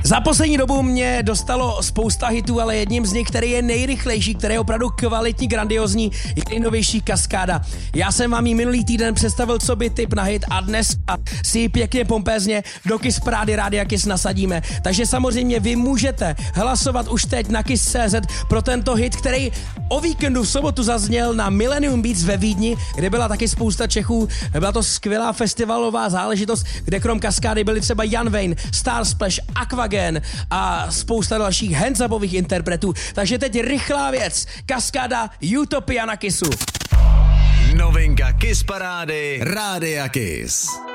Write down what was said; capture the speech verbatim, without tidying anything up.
Za poslední dobu mě dostalo spousta hitů, ale jedním z nich, který je nejrychlejší, který je opravdu kvalitní, grandiozní, je nejnovější Kaskáda. Já jsem vám ji minulý týden představil, co by tip na hit a dnes si ji pěkně pompézně do Kiss Parády Rádia Kiss nasadíme. Takže samozřejmě vy můžete hlasovat už teď na Kiss tečka cé zet pro tento hit, který o víkendu v sobotu zazněl na Millennium Beats ve Vídni, kde byla taky spousta Čechů. Byla to skvělá festivalová záležitost, kde krom Kaskády byli třeba Jan Wayne, Star Splash, Aquagen a spousta dalších hands-upových interpretů. Takže teď rychlá věc. Kaskáda Utopia na Kissu. Novinka Kiss Parády Rádia Kiss.